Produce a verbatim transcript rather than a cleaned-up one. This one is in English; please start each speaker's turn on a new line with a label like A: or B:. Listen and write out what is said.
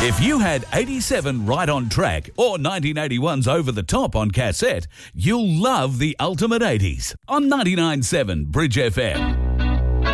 A: If you had eighty-seven Right on Track or nineteen eighty-one's Over the Top on cassette, you'll love the Ultimate eighties on ninety-nine point seven Bridge F M.